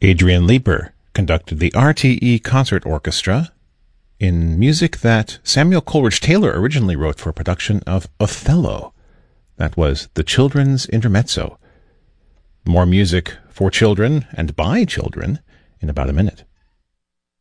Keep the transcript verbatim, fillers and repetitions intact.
Adrian Leeper conducted the R T E Concert Orchestra in music that Samuel Coleridge Taylor originally wrote for a production of Othello. That was the Children's Intermezzo. More music for children and by children in about a minute.